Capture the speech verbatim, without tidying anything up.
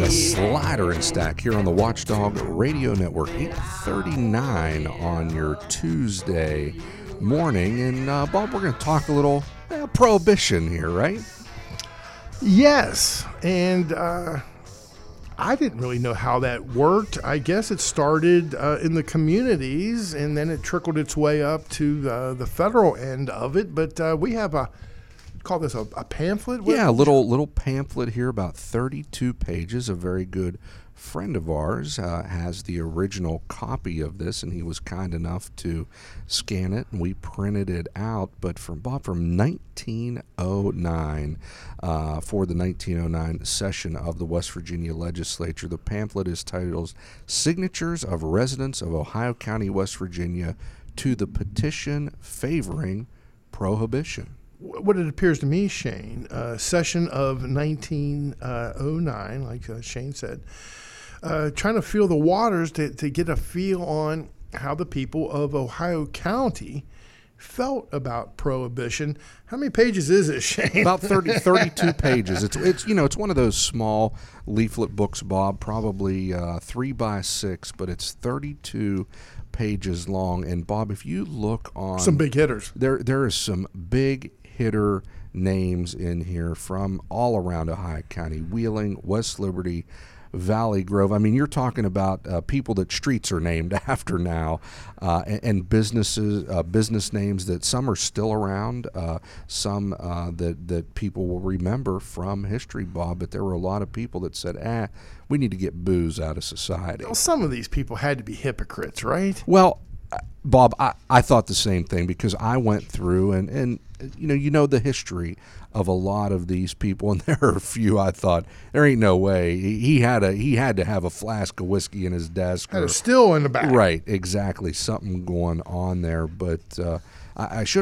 to Slider and Stack here on the Watchdog Radio Network, eight thirty-nine on your Tuesday morning. And, uh, Bob, we're going to talk a little uh, prohibition here, right? Yes, and uh, I didn't really know how that worked. I guess it started uh, in the communities, and then it trickled its way up to uh, the federal end of it. But uh, we have a call this a, a pamphlet. What? Yeah, a little little pamphlet here, about thirty-two pages. A very good friend of ours uh, has the original copy of this, and he was kind enough to scan it, and we printed it out. But from Bob, from nineteen oh nine, uh, for the nineteen oh nine session of the West Virginia Legislature, the pamphlet is titled "Signatures of Residents of Ohio County, West Virginia, to the Petition Favoring Prohibition." What it appears to me, Shane, uh, session of nineteen oh nine, like uh, Shane said, uh, trying to feel the waters to, to get a feel on how the people of Ohio County felt about prohibition. How many pages is it, Shane? About thirty, thirty-two pages. It's it's you know it's one of those small leaflet books, Bob, probably uh, three by six, but it's thirty-two pages long. And Bob, if you look on some big hitters, there there is some big hitter names in here from all around Ohio County: Wheeling, West Liberty, Valley Grove. I mean, you're talking about uh, people that streets are named after now, uh, and, and businesses, uh, business names that some are still around, uh, some uh, that that people will remember from history, Bob. But there were a lot of people that said, "Ah, we need to get booze out of society." Well, some of these people had to be hypocrites, right? Well, Bob, I, I thought the same thing, because I went through and, and you know you know the history of a lot of these people, and there are a few I thought there ain't no way he, he had a he had to have a flask of whiskey in his desk, Had or, a still in the back, right? Exactly, something going on there. But uh, I, I should